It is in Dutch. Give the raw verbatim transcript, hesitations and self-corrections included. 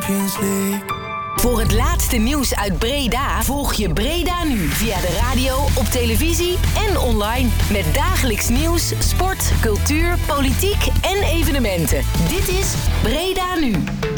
Champions League. Voor het laatste nieuws uit Breda volg je Breda Nu via de radio, op televisie en online. Met dagelijks nieuws, sport, cultuur, politiek en evenementen. Dit is Breda Nu.